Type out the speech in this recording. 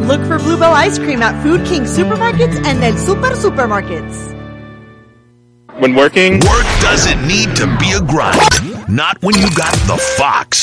Look for Bluebell ice cream at Food King supermarkets and El Super supermarkets. When working, work doesn't need to be a grind. Not when you got the Fox.